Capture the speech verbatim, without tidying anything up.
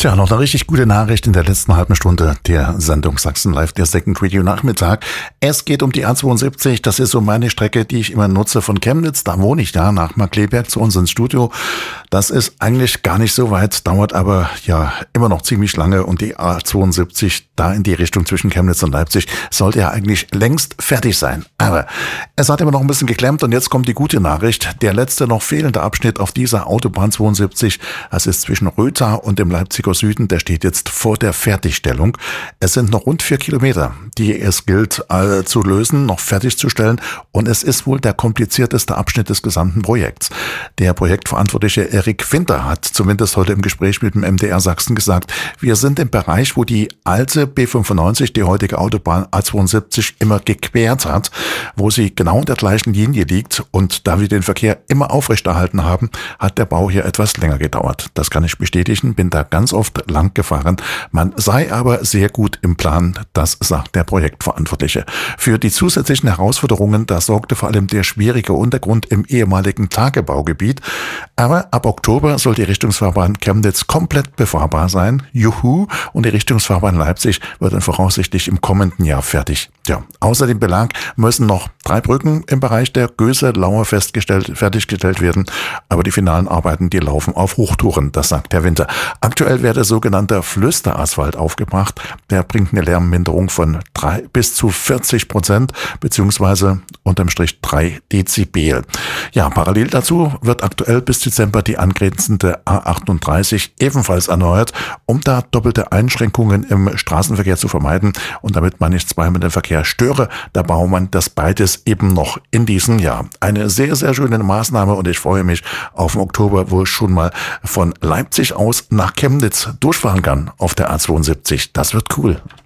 Tja, noch eine richtig gute Nachricht in der letzten halben Stunde der Sendung Sachsen Live, der Second Radio Nachmittag. Es geht um die A zweiundsiebzig, das ist so meine Strecke, die ich immer nutze von Chemnitz. Da wohne ich da, nach Markkleeberg zu uns ins Studio. Das ist eigentlich gar nicht so weit, dauert aber ja immer noch ziemlich lange und die A zweiundsiebzig da in die Richtung zwischen Chemnitz und Leipzig sollte ja eigentlich längst fertig sein. Aber es hat immer noch ein bisschen geklemmt und jetzt kommt die gute Nachricht. Der letzte noch fehlende Abschnitt auf dieser Autobahn zweiundsiebzig, das ist zwischen Rötha und dem Leipziger Süden, der steht jetzt vor der Fertigstellung. Es sind noch rund vier Kilometer, die es gilt äh, zu lösen, noch fertigzustellen und es ist wohl der komplizierteste Abschnitt des gesamten Projekts. Der Projektverantwortliche Erik Winter hat zumindest heute im Gespräch mit dem M D R Sachsen gesagt, wir sind im Bereich, wo die alte B fünfundneunzig, die heutige Autobahn A zweiundsiebzig, immer gequert hat, wo sie genau in der gleichen Linie liegt und da wir den Verkehr immer aufrechterhalten haben, hat der Bau hier etwas länger gedauert. Das kann ich bestätigen, bin da ganz oft lang gefahren. Man sei aber sehr gut im Plan, das sagt der Projektverantwortliche. Für die zusätzlichen Herausforderungen, da sorgte vor allem der schwierige Untergrund im ehemaligen Tagebaugebiet. Aber ab Oktober soll die Richtungsfahrbahn Chemnitz komplett befahrbar sein. Juhu! Und die Richtungsfahrbahn Leipzig wird dann voraussichtlich im kommenden Jahr fertig. Ja, außer dem Belag müssen noch drei Brücken im Bereich der Göse-Lauer festgestellt, fertiggestellt werden. Aber die finalen Arbeiten, die laufen auf Hochtouren, das sagt Herr Winter. Aktuell werde sogenannter Flüsterasphalt aufgebracht. Der bringt eine Lärmminderung von drei bis zu vierzig Prozent, beziehungsweise unterm Strich drei Dezibel. Ja, parallel dazu wird aktuell bis Dezember die angrenzende A achtunddreißig ebenfalls erneuert, um da doppelte Einschränkungen im Straßenverkehr zu vermeiden. Und damit man nicht zweimal den Verkehr störe, da baut man das beides eben noch in diesem Jahr. Eine sehr, sehr schöne Maßnahme und ich freue mich auf den Oktober, wo ich schon mal von Leipzig aus nach Chemnitz durchfahren kann auf der A zweiundsiebzig. Das wird cool.